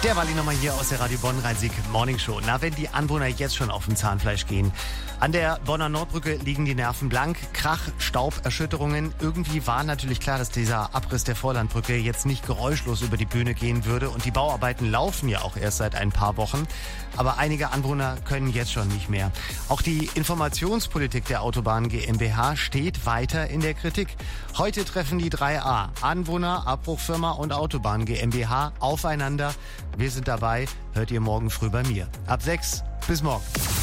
Der Walli nochmal hier aus der Radio Bonn Rhein-Sieg Morning Show. Na, wenn die Anwohner jetzt schon auf dem Zahnfleisch gehen. An der Bonner Nordbrücke liegen die Nerven blank. Krach, Staub, Erschütterungen. Irgendwie war natürlich klar, dass dieser Abriss der Vorlandbrücke jetzt nicht geräuschlos über die Bühne gehen würde. Und die Bauarbeiten laufen ja auch erst seit ein paar Wochen. Aber einige Anwohner können jetzt schon nicht mehr. Auch die Informationspolitik der Autobahn GmbH steht weiter in der Kritik. Heute treffen die 3A, Anwohner, Abbruchfirma und Autobahn GmbH, aufeinander. Wir sind dabei, hört ihr morgen früh bei mir. Ab 6, bis morgen.